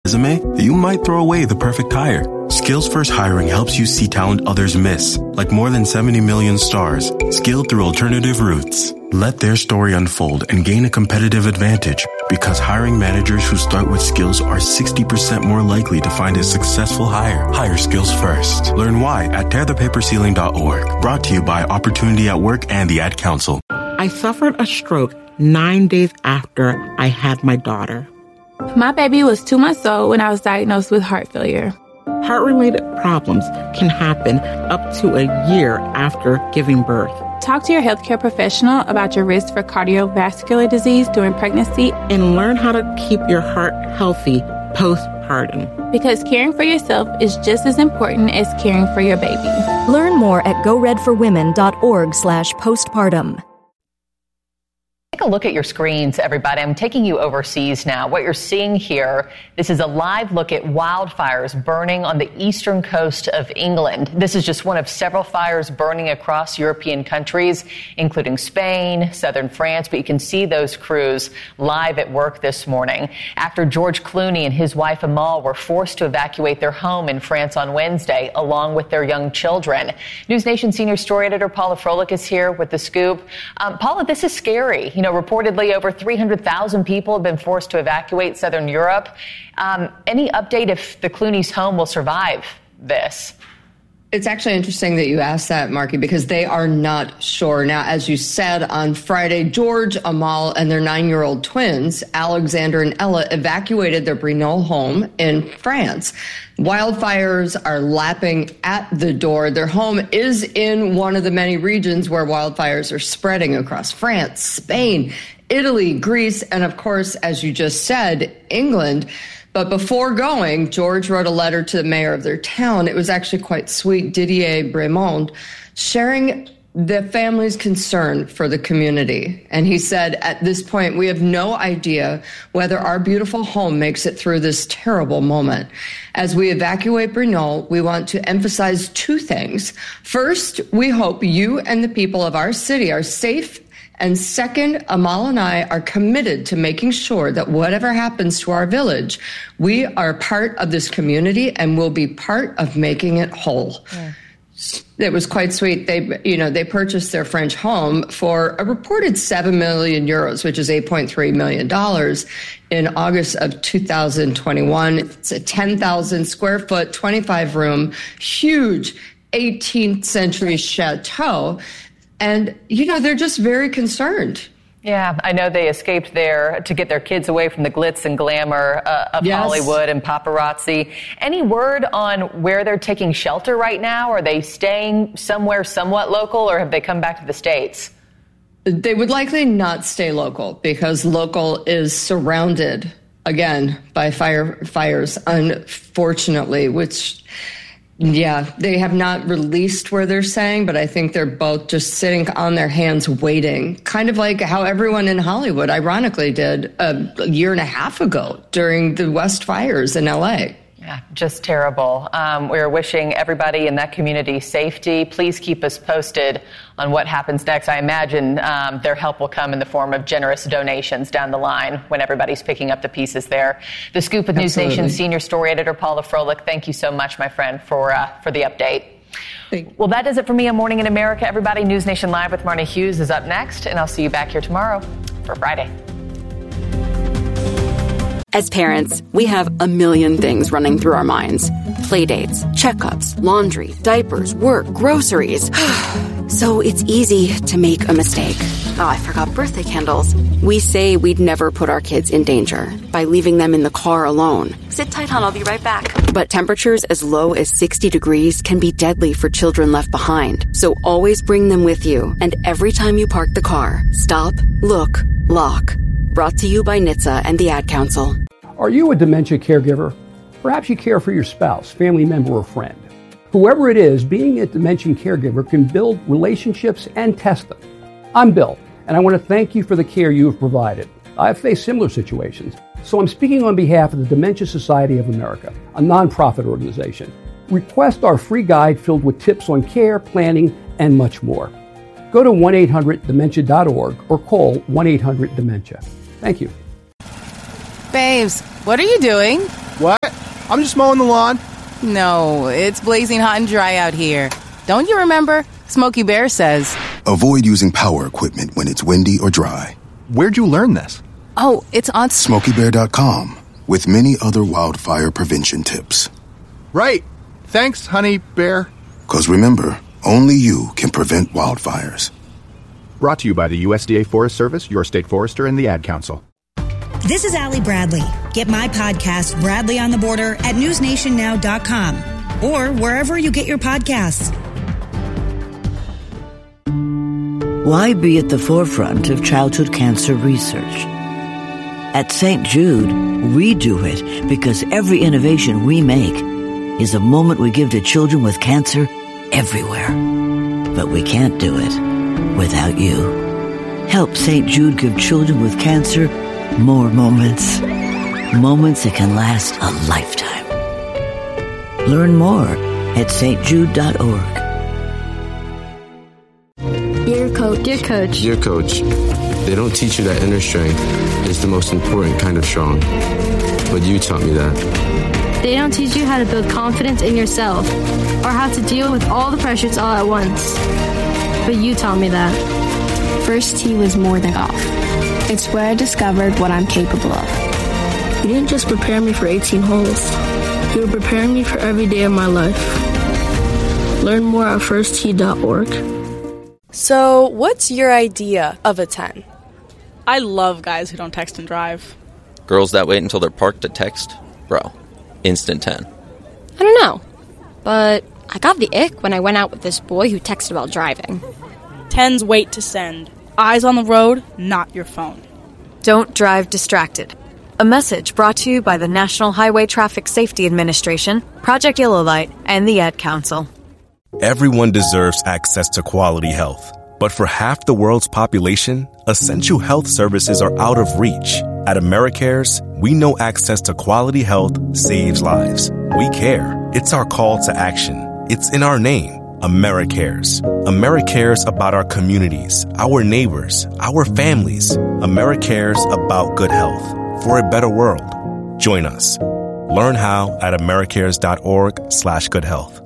resume, you might throw away the perfect hire. Skills First Hiring helps you see talent others miss, like more than 70 million stars, skilled through alternative routes. Let their story unfold and gain a competitive advantage, because hiring managers who start with skills are 60% more likely to find a successful hire. Hire skills first. Learn why at tearthepaperceiling.org. Brought to you by Opportunity at Work and the Ad Council. I suffered a stroke 9 days after I had my daughter. My baby was 2 months old when I was diagnosed with heart failure. Heart-related problems can happen up to a year after giving birth. Talk to your healthcare professional about your risk for cardiovascular disease during pregnancy and learn how to keep your heart healthy postpartum. Because caring for yourself is just as important as caring for your baby. Learn more at goredforwomen.org/postpartum. Take a look at your screens, everybody. I'm taking you overseas now. What you're seeing here, this is a live look at wildfires burning on the eastern coast of England. This is just one of several fires burning across European countries, including Spain, southern France. But you can see those crews live at work this morning. Actor George Clooney and his wife Amal were forced to evacuate their home in France on Wednesday, along with their young children. News Nation senior story editor Paula Froelich is here with the scoop. Paula, this is scary. You know, reportedly over 300,000 people have been forced to evacuate southern Europe. Any update if the Clooney's home will survive this? It's actually interesting that you asked that, Marky, because they are not sure. Now, as you said, on Friday, George, Amal, and their 9-year-old twins, Alexander and Ella, evacuated their Brignoles home in France. Wildfires are lapping at the door. Their home is in one of the many regions where wildfires are spreading across France, Spain, Italy, Greece, and of course, as you just said, England. But before going, George wrote a letter to the mayor of their town. It was actually quite sweet, Didier Bremond, sharing the family's concern for the community. And he said, at this point, we have no idea whether our beautiful home makes it through this terrible moment. As we evacuate Brignoles, we want to emphasize 2 things. First, we hope you and the people of our city are safe. And second, Amal and I are committed to making sure that whatever happens to our village, we are part of this community and will be part of making it whole. Yeah. It was quite sweet. They purchased their French home for a reported 7 million euros, which is $8.3 million in August of 2021. It's a 10,000 square foot, 25 room, huge 18th century chateau. And, they're just very concerned. Yeah, I know they escaped there to get their kids away from the glitz and glamour of Hollywood and paparazzi. Any word on where they're taking shelter right now? Are they staying somewhere somewhat local, or have they come back to the States? They would likely not stay local because local is surrounded, again, by fires, unfortunately, which... Yeah, they have not released where they're staying, but I think they're both just sitting on their hands waiting, kind of like how everyone in Hollywood, ironically, did a year and a half ago during the West fires in L.A. Yeah, just terrible. We're wishing everybody in that community safety. Please keep us posted on what happens next. I imagine their help will come in the form of generous donations down the line when everybody's picking up the pieces there. The Scoop with News Nation senior story editor Paula Froelich, thank you so much, my friend, for the update. Well, that does it for me on Morning in America. Everybody, News Nation Live with Marnie Hughes is up next, and I'll see you back here tomorrow for Friday. As parents, we have a million things running through our minds. Playdates, checkups, laundry, diapers, work, groceries. So it's easy to make a mistake. Oh, I forgot birthday candles. We say we'd never put our kids in danger by leaving them in the car alone. Sit tight, hon, I'll be right back. But temperatures as low as 60 degrees can be deadly for children left behind. So always bring them with you. And every time you park the car, stop, look, lock. Brought to you by NHTSA and the Ad Council. Are you a dementia caregiver? Perhaps you care for your spouse, family member, or friend. Whoever it is, being a dementia caregiver can build relationships and test them. I'm Bill, and I want to thank you for the care you have provided. I've faced similar situations, so I'm speaking on behalf of the Dementia Society of America, a nonprofit organization. Request our free guide filled with tips on care, planning, and much more. Go to 1-800-DEMENTIA.org or call 1-800-DEMENTIA. Thank you. Babes, what are you doing? What? I'm just mowing the lawn. No, it's blazing hot and dry out here. Don't you remember? Smokey Bear says, avoid using power equipment when it's windy or dry. Where'd you learn this? Oh, it's on SmokeyBear.com with many other wildfire prevention tips. Right. Thanks, honey bear. 'Cause remember, only you can prevent wildfires. Brought to you by the USDA Forest Service, your state forester, and the Ad Council. This is Allie Bradley. Get my podcast, Bradley on the Border, at newsnationnow.com or wherever you get your podcasts. Why be at the forefront of childhood cancer research? At St. Jude, we do it because every innovation we make is a moment we give to children with cancer everywhere. But we can't do it without you. Help St. Jude give children with cancer more moments. Moments that can last a lifetime. Learn more at stjude.org. Dear Coach. Dear Coach, they don't teach you that inner strength is the most important kind of strong. But you taught me that. They don't teach you how to build confidence in yourself or how to deal with all the pressures all at once. But you taught me that. First tee was more than golf. It's where I discovered what I'm capable of. You didn't just prepare me for 18 holes. You were preparing me for every day of my life. Learn more at firsttee.org. So, what's your idea of a 10? I love guys who don't text and drive. Girls that wait until they're parked to text? Bro, instant 10. I don't know, but I got the ick when I went out with this boy who texted while driving. 10s wait to send. Eyes on the road, not your phone. Don't drive distracted. A message brought to you by the National Highway Traffic Safety Administration, Project Yellow Light, and the Ad Council. Everyone deserves access to quality health. But for half the world's population, essential health services are out of reach. At AmeriCares, we know access to quality health saves lives. We care. It's our call to action. It's in our name. AmeriCares. AmeriCares about our communities, our neighbors, our families. AmeriCares about good health. For a better world. Join us. Learn how at americares.org/goodhealth.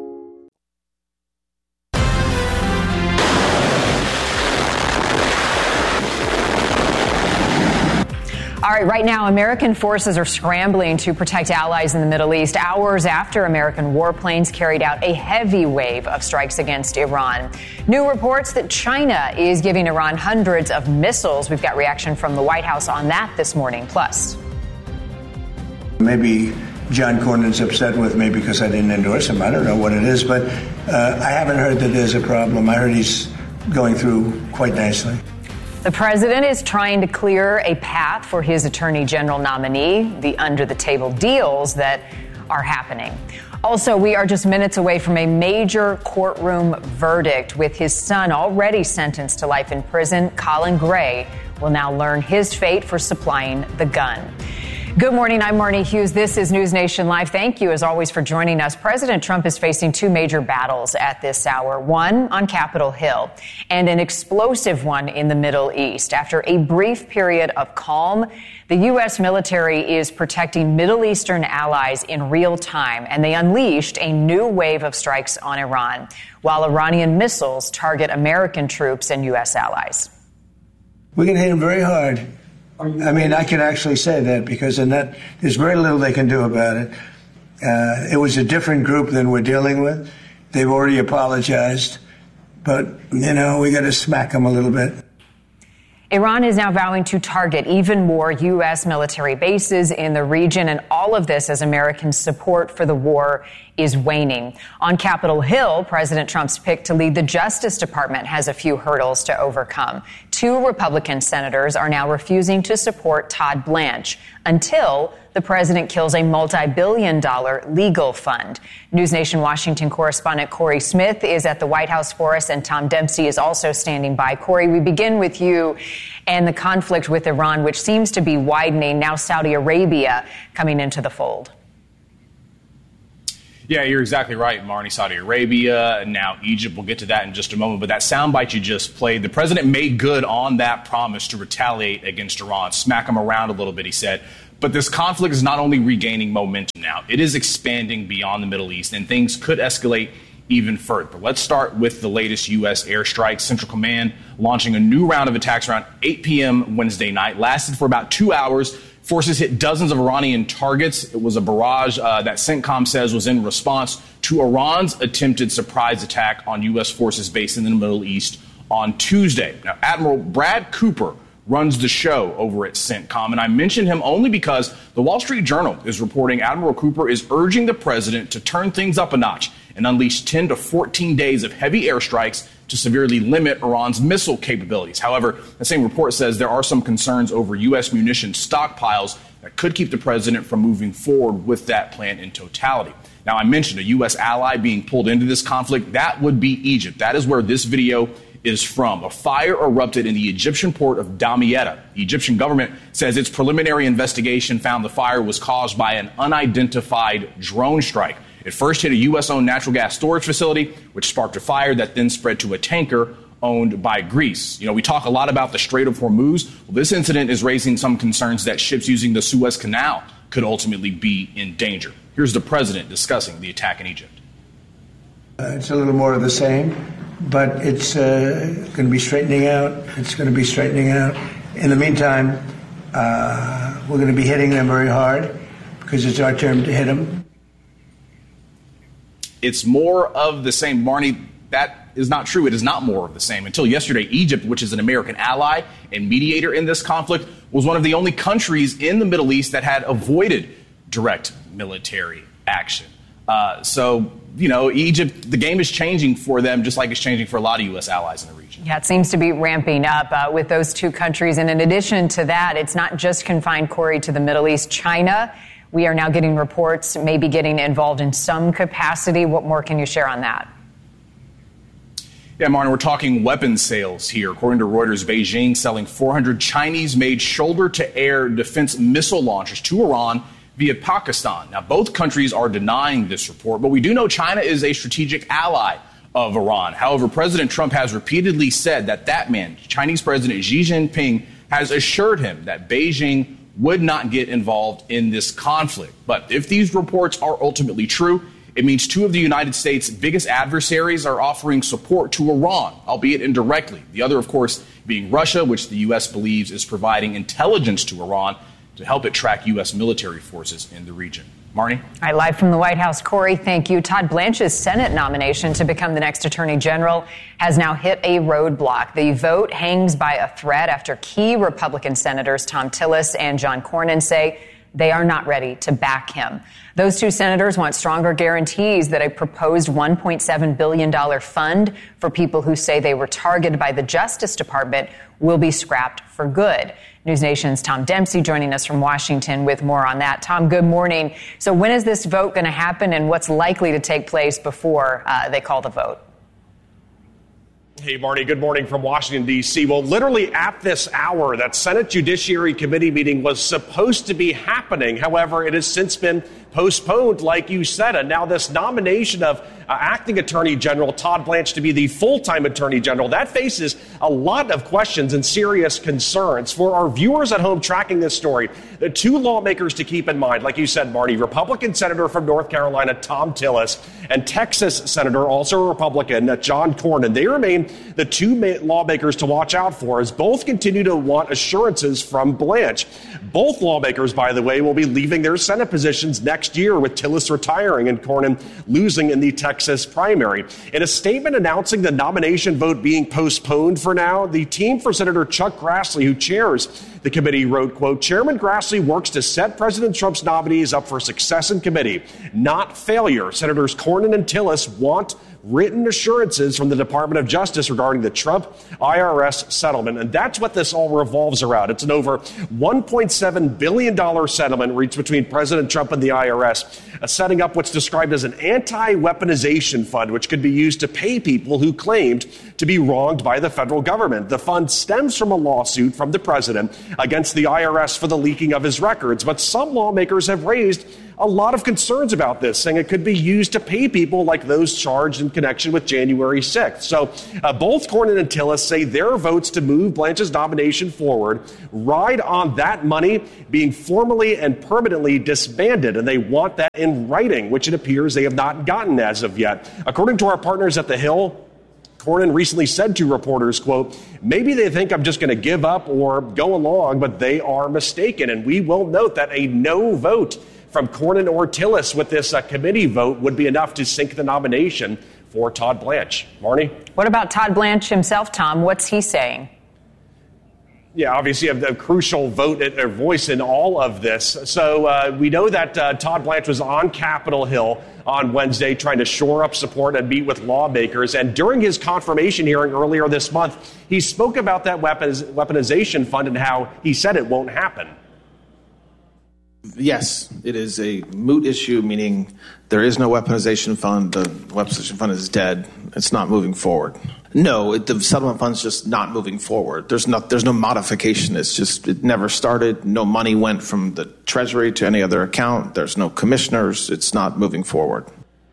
All right, right now, American forces are scrambling to protect allies in the Middle East hours after American warplanes carried out a heavy wave of strikes against Iran. New reports that China is giving Iran hundreds of missiles. We've got reaction from the White House on that this morning. Plus, maybe John Cornyn's upset with me because I didn't endorse him. I don't know what it is, but I haven't heard that there's a problem. I heard he's going through quite nicely. the president is trying to clear a path for his attorney general nominee, the under-the-table deals that are happening. Also, we are just minutes away from a major courtroom verdict with his son already sentenced to life in prison. Colin Gray will now learn his fate for supplying the gun. Good morning. I'm Marnie Hughes. This is News Nation Live. Thank you, as always, for joining us. President Trump is facing two major battles at this hour, one on Capitol Hill and an explosive one in the Middle East. After a brief period of calm, the U.S. military is protecting Middle Eastern allies in real time, and they unleashed a new wave of strikes on Iran, while Iranian missiles target American troops and U.S. allies. We can hit them very hard. I mean, I can actually say that because in that there's very little they can do about it. It was a different group than we're dealing with. They've already apologized. But, you know, we got to smack them a little bit. Iran is now vowing to target even more U.S. military bases in the region, and all of this as American support for the war is waning. On Capitol Hill, President Trump's pick to lead the Justice Department has a few hurdles to overcome. Two Republican senators are now refusing to support Todd Blanche until the president kills a multi-billion-dollar legal fund. News Nation Washington correspondent Corey Smith is at the White House for us, and Tom Dempsey is also standing by. Corey, we begin with you and the conflict with Iran, which seems to be widening. Now Saudi Arabia coming into the fold. Yeah, you're exactly right, Marnie. Saudi Arabia, and now Egypt. We'll get to that in just a moment. But that soundbite you just played, the president made good on that promise to retaliate against Iran, smack them around a little bit, he said. But this conflict is not only regaining momentum now, it is expanding beyond the Middle East, and things could escalate even further. But let's start with the latest U.S. airstrikes. Central Command launching a new round of attacks around 8 p.m. Wednesday night, lasted for about 2 hours. Forces hit dozens of Iranian targets. It was a barrage that CENTCOM says was in response to Iran's attempted surprise attack on U.S. forces based in the Middle East on Tuesday. Now, Admiral Brad Cooper runs the show over at CENTCOM, and I mention him only because the Wall Street Journal is reporting Admiral Cooper is urging the president to turn things up a notch and unleash 10 to 14 days of heavy airstrikes to severely limit Iran's missile capabilities. However, the same report says there are some concerns over U.S. munition stockpiles that could keep the president from moving forward with that plan in totality. Now, I mentioned a U.S. ally being pulled into this conflict. That would be Egypt. That is where this video is from. A fire erupted in the Egyptian port of Damietta. The Egyptian government says its preliminary investigation found the fire was caused by an unidentified drone strike. It first hit a U.S.-owned natural gas storage facility, which sparked a fire that then spread to a tanker owned by Greece. You know, we talk a lot about the Strait of Hormuz. Well, this incident is raising some concerns that ships using the Suez Canal could ultimately be in danger. Here's the president discussing the attack in Egypt. It's a little more of the same, but it's going to be straightening out. It's going to be straightening out. In the meantime, we're going to be hitting them very hard because it's our turn to hit them. It's more of the same. Marnie, that is not true. It is not more of the same. Until yesterday, Egypt, which is an American ally and mediator in this conflict, was one of the only countries in the Middle East that had avoided direct military action. So, you know, Egypt, the game is changing for them, just like it's changing for a lot of U.S. allies in the region. Yeah, it seems to be ramping up with those two countries. And in addition to that, it's not just confined, Corey, to the Middle East. China, we are now getting reports, maybe getting involved in some capacity. What more can you share on that? Yeah, Martin, we're talking weapons sales here. According to Reuters, Beijing selling 400 Chinese-made shoulder-to-air defense missile launchers to Iran via Pakistan. Now, both countries are denying this report, but we do know China is a strategic ally of Iran. However, President Trump has repeatedly said that man, Chinese President Xi Jinping, has assured him that Beijing would not get involved in this conflict. But if these reports are ultimately true, it means two of the United States' biggest adversaries are offering support to Iran, albeit indirectly. The other, of course, being Russia, which the U.S. believes is providing intelligence to Iran to help it track U.S. military forces in the region. Marnie? All right, live from the White House, Corey, thank you. Todd Blanche's Senate nomination to become the next Attorney General has now hit a roadblock. The vote hangs by a thread after key Republican senators Thom Tillis and John Cornyn say they are not ready to back him. Those two senators want stronger guarantees that a proposed $1.7 billion fund for people who say they were targeted by the Justice Department will be scrapped for good. News Nation's Tom Dempsey joining us from Washington with more on that. Tom, good morning. So when is this vote going to happen, and what's likely to take place before they call the vote? Hey, Marty, good morning from Washington, D.C. Well, literally at this hour, that Senate Judiciary Committee meeting was supposed to be happening. However, it has since been postponed, like you said. And now this nomination of acting Attorney General Todd Blanche to be the full-time Attorney General, that faces a lot of questions and serious concerns. For our viewers at home tracking this story, the two lawmakers to keep in mind, like you said, Marty, Republican Senator from North Carolina, Thom Tillis, and Texas Senator, also a Republican, John Cornyn, they remain the two lawmakers to watch out for as both continue to want assurances from Blanche. Both lawmakers, by the way, will be leaving their Senate positions next year, with Tillis retiring and Cornyn losing in the Texas primary. In a statement announcing the nomination vote being postponed for now, the team for Senator Chuck Grassley, who chairs the committee, wrote, quote, Chairman Grassley works to set President Trump's nominees up for success in committee, not failure. Senators Cornyn and Tillis want written assurances from the Department of Justice regarding the Trump IRS settlement. And that's what this all revolves around. It's an over $1.7 billion settlement reached between President Trump and the IRS, setting up what's described as an anti-weaponization fund, which could be used to pay people who claimed to be wronged by the federal government. The fund stems from a lawsuit from the president against the IRS for the leaking of his records. But some lawmakers have raised a lot of concerns about this, saying it could be used to pay people like those charged in connection with January 6th. So both Cornyn and Tillis say their votes to move Blanche's nomination forward ride on that money being formally and permanently disbanded, and they want that in writing, which it appears they have not gotten as of yet. According to our partners at The Hill, Cornyn recently said to reporters, quote, "Maybe they think I'm just going to give up or go along, but they are mistaken." And we will note that a no vote from Cornyn or Tillis with this committee vote would be enough to sink the nomination for Todd Blanche. Marnie? What about Todd Blanche himself, Tom? What's he saying? Yeah, obviously a crucial vote or voice in all of this. So we know that Todd Blanche was on Capitol Hill on Wednesday trying to shore up support and meet with lawmakers. And during his confirmation hearing earlier this month, he spoke about that weaponization fund and how he said it won't happen. Yes, it is a moot issue, meaning there is no weaponization fund. The weaponization fund is dead. It's not moving forward. No, the settlement fund's just not moving forward. There's no modification. It's just, it never started. No money went from the Treasury to any other account. There's no commissioners. It's not moving forward.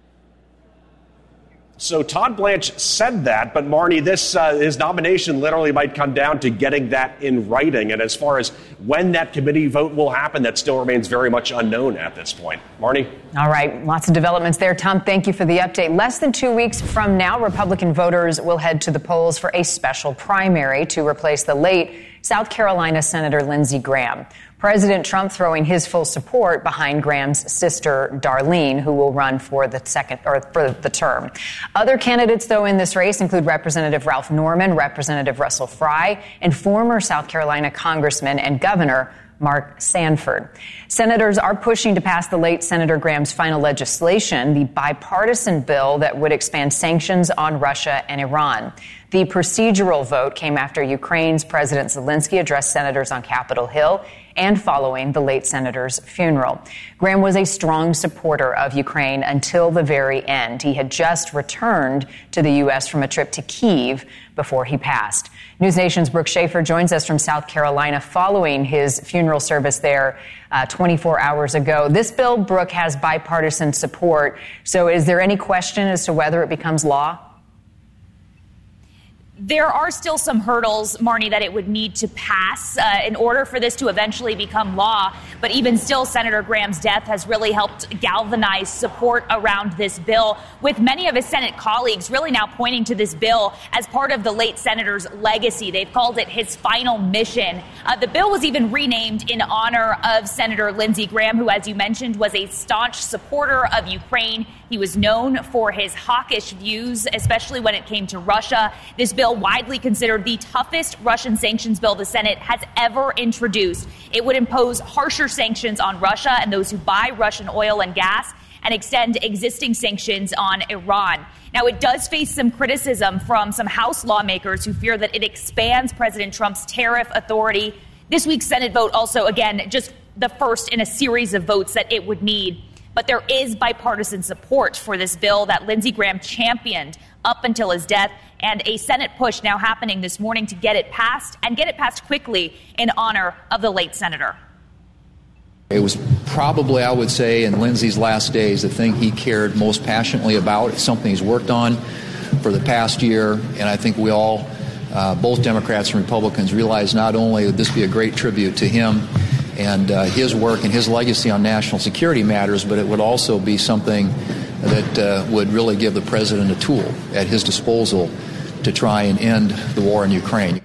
So Todd Blanche said that, but Marnie, his nomination literally might come down to getting that in writing. And as far as when that committee vote will happen, that still remains very much unknown at this point. Marnie? All right. Lots of developments there. Tom, thank you for the update. Less than 2 weeks from now, Republican voters will head to the polls for a special primary to replace the late South Carolina Senator Lindsey Graham. President Trump throwing his full support behind Graham's sister, Darlene, who will run for the term. Other candidates, though, in this race include Representative Ralph Norman, Representative Russell Fry, and former South Carolina Congressman and Governor Mark Sanford. Senators are pushing to pass the late Senator Graham's final legislation, the bipartisan bill that would expand sanctions on Russia and Iran. The procedural vote came after Ukraine's President Zelensky addressed senators on Capitol Hill and following the late senator's funeral. Graham was a strong supporter of Ukraine until the very end. He had just returned to the U.S. from a trip to Kyiv before he passed. News Nation's Brooke Schaefer joins us from South Carolina following his funeral service there 24 hours ago. This bill, Brooke, has bipartisan support. So is there any question as to whether it becomes law? There are still some hurdles, Marnie, that it would need to pass in order for this to eventually become law. But even still, Senator Graham's death has really helped galvanize support around this bill, with many of his Senate colleagues really now pointing to this bill as part of the late senator's legacy. They've called it his final mission. The bill was even renamed in honor of Senator Lindsey Graham, who, as you mentioned, was a staunch supporter of Ukraine. He was known for his hawkish views, especially when it came to Russia. This bill, widely considered the toughest Russian sanctions bill the Senate has ever introduced. It would impose harsher sanctions on Russia and those who buy Russian oil and gas, and extend existing sanctions on Iran. Now, it does face some criticism from some House lawmakers who fear that it expands President Trump's tariff authority. This week's Senate vote also, again, just the first in a series of votes that it would need. But there is bipartisan support for this bill that Lindsey Graham championed up until his death, and a Senate push now happening this morning to get it passed, and get it passed quickly in honor of the late senator. It was probably, I would say, in Lindsey's last days, the thing he cared most passionately about. It's something he's worked on for the past year, and I think we all, both Democrats and Republicans, realize not only would this be a great tribute to him and his work and his legacy on national security matters, but it would also be something that would really give the president a tool at his disposal to try and end the war in Ukraine.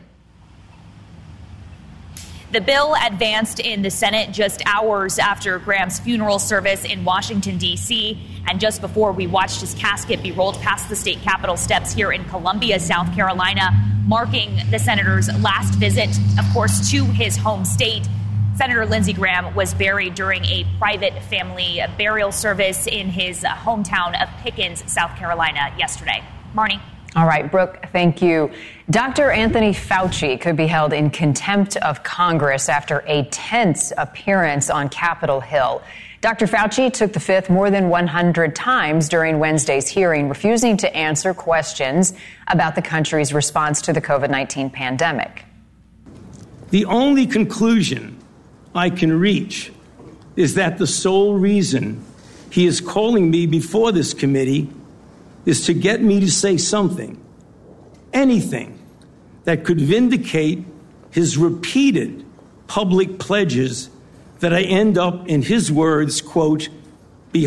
The bill advanced in the Senate just hours after Graham's funeral service in Washington, D.C., and just before we watched his casket be rolled past the state capitol steps here in Columbia, South Carolina, marking the senator's last visit, of course, to his home state. Senator Lindsey Graham was buried during a private family burial service in his hometown of Pickens, South Carolina, yesterday. Marnie. All right, Brooke, thank you. Dr. Anthony Fauci could be held in contempt of Congress after a tense appearance on Capitol Hill. Dr. Fauci took the fifth more than 100 times during Wednesday's hearing, refusing to answer questions about the country's response to the COVID-19 pandemic. The only conclusion I can reach is that the sole reason he is calling me before this committee is to get me to say something, anything, that could vindicate his repeated public pledges that I end up, in his words, quote,